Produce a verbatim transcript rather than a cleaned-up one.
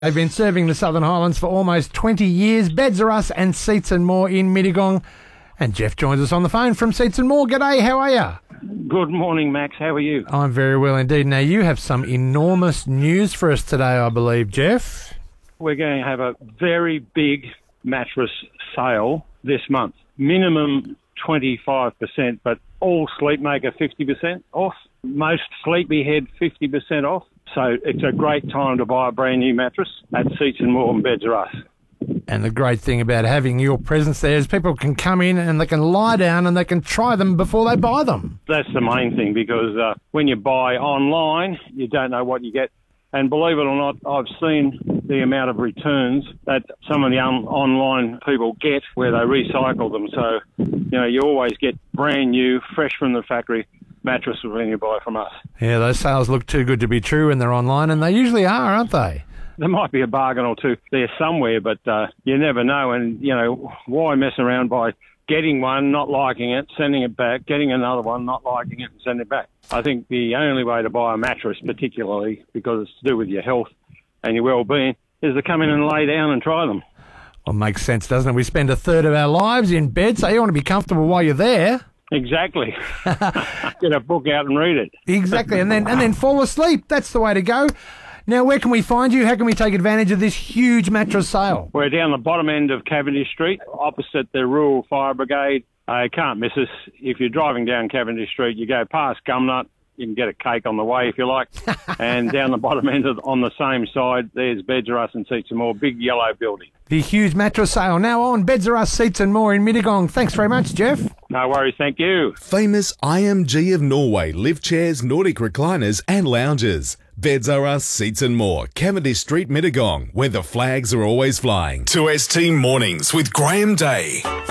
They've been serving the Southern Highlands for almost twenty years. Beds Are Us and Seats and More in Mittagong. And Jeff joins us on the phone from Seats and More. G'day, how are you? Good morning, Max. How are you? I'm very well indeed. Now, you have some enormous news for us today, I believe, Jeff. We're going to have a very big mattress sale this month. Minimum twenty-five percent, but all Sleepmaker fifty percent off. Most Sleepyhead fifty percent off. So it's a great time to buy a brand new mattress at Seats and More and Beds Are Us. And the great thing about having your presence there is people can come in and they can lie down and they can try them before they buy them. That's the main thing, because uh, when you buy online, you don't know what you get. And believe it or not, I've seen the amount of returns that some of the un- online people get where they recycle them. So, you know, you always get brand new, fresh from the factory mattresses when you buy from us. Yeah, those sales look too good to be true when they're online, and they usually are, aren't they? There might be a bargain or two there somewhere, but uh, you never know. And, you know, why mess around by getting one, not liking it, sending it back, getting another one, not liking it, and sending it back? I think the only way to buy a mattress, particularly because it's to do with your health and your well-being, is to come in and lay down and try them. Well, makes sense, doesn't it? We spend a third of our lives in bed, so you want to be comfortable while you're there. Exactly. Get a book out and read it. Exactly, and then and then fall asleep. That's the way to go. Now, where can we find you? How can we take advantage of this huge mattress sale? We're down the bottom end of Cavendish Street, opposite the Rural Fire Brigade. Uh, you can't miss us. If you're driving down Cavendish Street, you go past Gumnut. You can get a cake on the way if you like. And down the bottom end of, on the same side, there's Beds Are Us and Seats and More, big yellow building. The huge mattress sale now on Beds Are Us, Seats and More in Mittagong. Thanks very much, Jeff. No worries, thank you. Famous I M G of Norway lift chairs, Nordic recliners and lounges. Beds Are Us, Seats and More, Cavendish Street, Mittagong, where the flags are always flying. two S T Mornings with Graham Day.